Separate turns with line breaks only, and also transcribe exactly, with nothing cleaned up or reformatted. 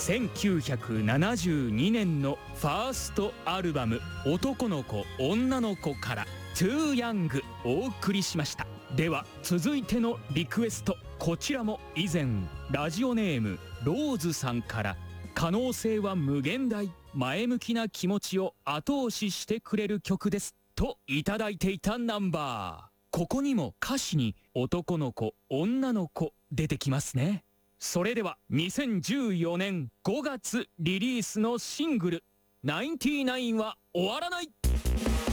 せんきゅうひゃくななじゅうにねんのファーストアルバム「男の子女の子」から「Too Young」お送りしました。では続いてのリクエスト、こちらも以前ラジオネームローズさんから「可能性は無限大、前向きな気持ちを後押ししてくれる曲です」といただいていたナンバー。ここにも歌詞に男の子女の子出てきますね。それではにせんじゅうよねんごがつリリースのシングル「ナインティナインは終わらない」。